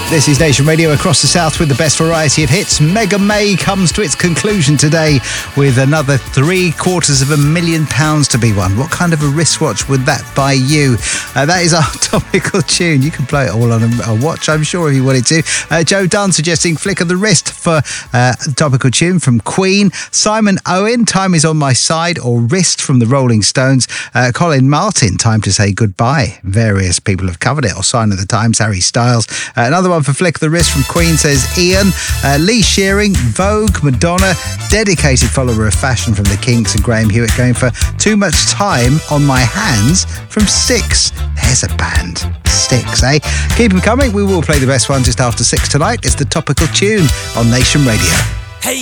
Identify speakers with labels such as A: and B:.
A: This is Nation Radio across the south with the best variety of hits. Mega May comes to its conclusion today with another £750,000 to be won. What kind of a wristwatch would that buy you? That is our topical tune. You can play it all on a watch, I'm sure, if you wanted to. Joe Dunn suggesting Flick of the Wrist for the topical tune from Queen. Simon Owen, Time Is On My Side, or Wrist from the Rolling Stones. Colin Martin, Time to Say Goodbye. Various people have covered it, or Sign of the Times, Harry Styles. Another one for Flick of the Wrist from Queen, says Ian. Lee Shearing, Vogue, Madonna, dedicated follower of fashion from the Kinks, and Graham Hewitt going for Too Much Time on My Hands from Styx. There's a band. Styx, eh? Keep them coming. We will play the best one just after 6 tonight. It's the topical tune on Nation Radio.